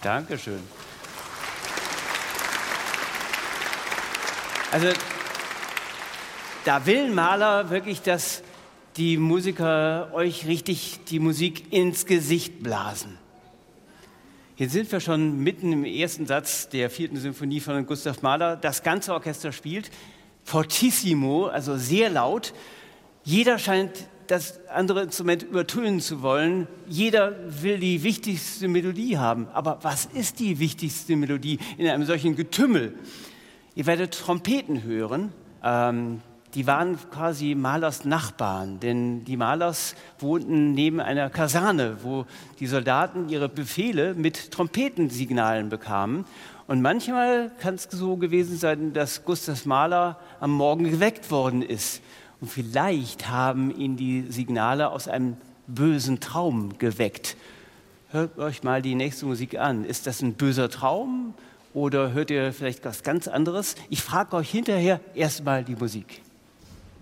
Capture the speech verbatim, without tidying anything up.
Dankeschön. Also da will Mahler wirklich, dass die Musiker euch richtig die Musik ins Gesicht blasen. Jetzt sind wir schon mitten im ersten Satz der vierten Symphonie von Gustav Mahler. Das ganze Orchester spielt fortissimo, also sehr laut. Jeder scheint das andere Instrument übertönen zu wollen. Jeder will die wichtigste Melodie haben. Aber was ist die wichtigste Melodie in einem solchen Getümmel? Ihr werdet Trompeten hören. Ähm, die waren quasi Mahlers Nachbarn, denn die Mahlers wohnten neben einer Kaserne, wo die Soldaten ihre Befehle mit Trompetensignalen bekamen. Und manchmal kann es so gewesen sein, dass Gustav Mahler am Morgen geweckt worden ist. Und vielleicht haben ihn die Signale aus einem bösen Traum geweckt. Hört euch mal die nächste Musik an. Ist das ein böser Traum oder hört ihr vielleicht was ganz anderes? Ich frage euch hinterher erstmal die Musik.